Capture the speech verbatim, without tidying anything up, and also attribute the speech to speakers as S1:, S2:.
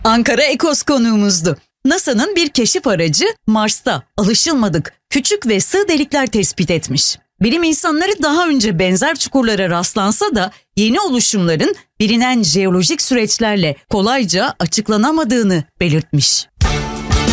S1: Ankara Ekos konuğumuzdu. NASA'nın bir keşif aracı Mars'ta alışılmadık küçük ve sığ delikler tespit etmiş. Bilim insanları daha önce benzer çukurlara rastlansa da yeni oluşumların bilinen jeolojik süreçlerle kolayca açıklanamadığını belirtmiş.